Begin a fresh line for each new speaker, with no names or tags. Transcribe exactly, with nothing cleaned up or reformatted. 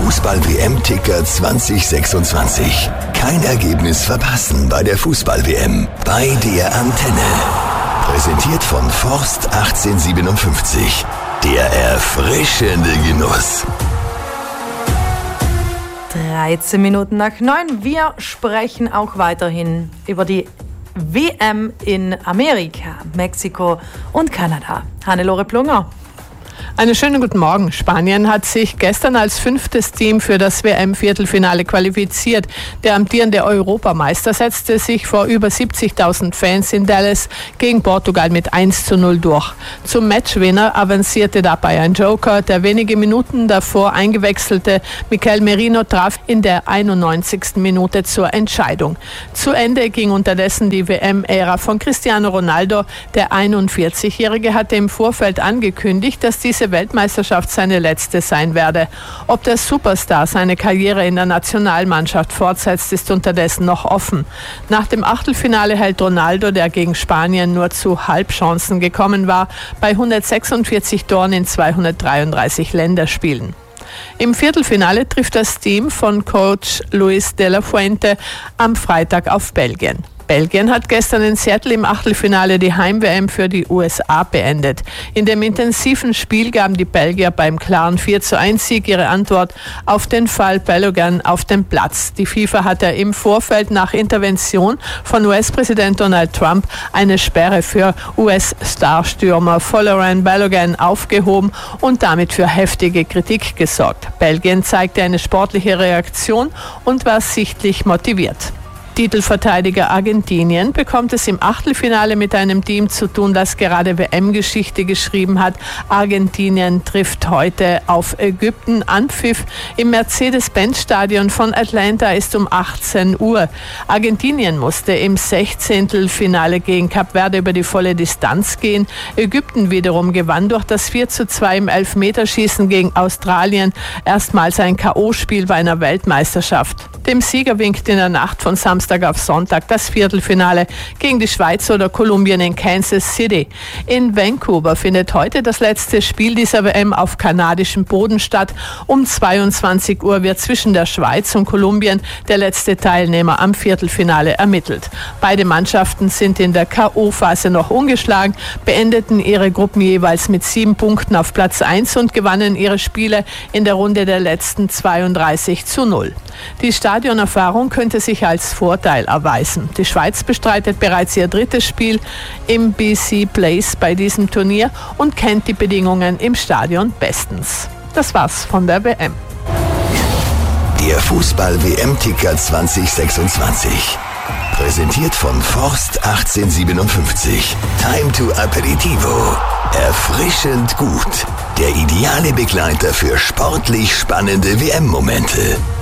Fußball-W M-Ticker zwanzig sechsundzwanzig. Kein Ergebnis verpassen bei der Fußball-W M. Bei der Antenne. Präsentiert von Forst achtzehnhundertsiebenundfünfzig. Der erfrischende Genuss.
dreizehn Minuten nach neun. Wir sprechen auch weiterhin über die W M in Amerika, Mexiko und Kanada. Hannelore Plunger.
Einen schönen guten Morgen. Spanien hat sich gestern als fünftes Team für das W M-Viertelfinale qualifiziert. Der amtierende Europameister setzte sich vor über siebzigtausend Fans in Dallas gegen Portugal mit eins zu null durch. Zum Matchwinner avancierte dabei ein Joker. Der wenige Minuten davor eingewechselte Mikel Merino traf in der einundneunzigsten Minute zur Entscheidung. Zu Ende ging unterdessen die W M-Ära von Cristiano Ronaldo. Der einundvierzigjährige hatte im Vorfeld angekündigt, dass diese Weltmeisterschaft seine letzte sein werde. Ob der Superstar seine Karriere in der Nationalmannschaft fortsetzt, ist unterdessen noch offen. Nach dem Achtelfinale hält Ronaldo, der gegen Spanien nur zu Halbchancen gekommen war, bei hundertsechsundvierzig Toren in zweihundertdreiunddreißig Länderspielen. Im Viertelfinale trifft das Team von Coach Luis de la Fuente am Freitag auf Belgien. Belgien hat gestern in Seattle im Achtelfinale die Heim-W M für die U S A beendet. In dem intensiven Spiel gaben die Belgier beim klaren vier zu eins Sieg ihre Antwort auf den Fall Balogun auf den Platz. Die FIFA hatte im Vorfeld nach Intervention von U S-Präsident Donald Trump eine Sperre für U S-Starstürmer Folarin Balogun aufgehoben und damit für heftige Kritik gesorgt. Belgien zeigte eine sportliche Reaktion und war sichtlich motiviert. Titelverteidiger Argentinien bekommt es im Achtelfinale mit einem Team zu tun, das gerade W M-Geschichte geschrieben hat. Argentinien trifft heute auf Ägypten. Anpfiff im Mercedes-Benz-Stadion von Atlanta ist um achtzehn Uhr. Argentinien musste im Sechzehntelfinale gegen Kap Verde über die volle Distanz gehen. Ägypten wiederum gewann durch das vier zu zwei im Elfmeterschießen gegen Australien erstmals ein K O-Spiel bei einer Weltmeisterschaft. Dem Sieger winkt in der Nacht von Samstag auf Sonntag das Viertelfinale gegen die Schweiz oder Kolumbien in Kansas City. In Vancouver findet heute das letzte Spiel dieser W M auf kanadischem Boden statt. Um zweiundzwanzig Uhr wird zwischen der Schweiz und Kolumbien der letzte Teilnehmer am Viertelfinale ermittelt. Beide Mannschaften sind in der K O-Phase noch ungeschlagen, beendeten ihre Gruppen jeweils mit sieben Punkten auf Platz eins und gewannen ihre Spiele in der Runde der letzten zweiunddreißig zu null. Die Stadionerfahrung könnte sich als Vorteil erweisen. Die Schweiz bestreitet bereits ihr drittes Spiel im B C Place bei diesem Turnier und kennt die Bedingungen im Stadion bestens. Das war's von der W M.
Der Fußball-W M-Ticker zwanzig sechsundzwanzig. Präsentiert von Forst achtzehnhundertsiebenundfünfzig. Time to Aperitivo. Erfrischend gut. Der ideale Begleiter für sportlich spannende W M-Momente.